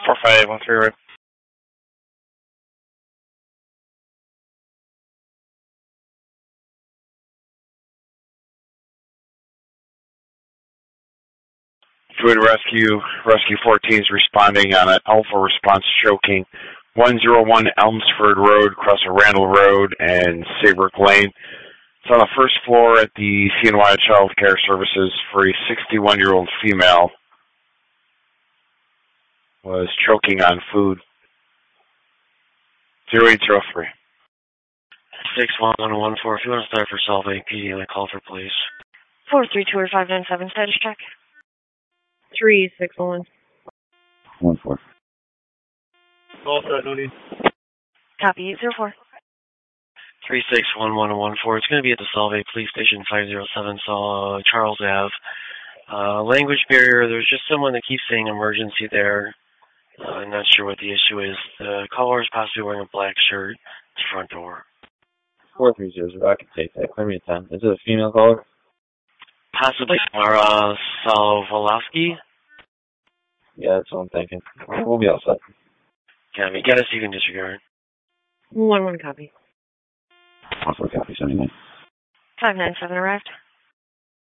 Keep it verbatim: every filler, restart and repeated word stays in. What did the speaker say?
four five eight one three, right? Fluid Rescue, Rescue fourteen is responding on an alpha response choking. one oh one Elmsford Road, across a Randall Road and Saybrook Lane. It's on the first floor at the C N Y Child Care Services for a sixty-one-year-old female. Was choking on food. zero eight zero three. six one one four, if you want to start for Solvay P D, and call for police. four three two five nine seven, status check. three six one. one four. All set, no need. Copy, eight zero four. three six one one one four. It's going to be at the Solvay Police Station, five oh seven uh, Charles Avenue. Uh, language barrier, there's just someone that keeps saying emergency there. Uh, I'm not sure what the issue is. The caller is possibly wearing a black shirt. It's front door. four three zero zero, I can take that. Clear me a ten. Is it a female caller? Possibly Mara Salvolovsky. Yeah, that's what I'm thinking. We'll be all set. Yeah, we got us, you can disregard. one one copy. one four copy, seventy-nine. five nine seven arrived.